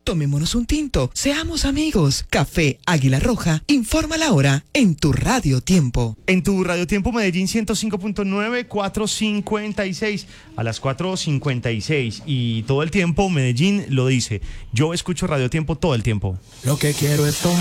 Tomémonos un tinto, seamos amigos. Café Águila Roja, informa la hora en tu Radio Tiempo. En tu Radio Tiempo Medellín 105.9, 4:56, a las 4:56. Y todo el tiempo Medellín lo dice. Yo escucho Radio Tiempo todo el tiempo. Lo que quiero es tomar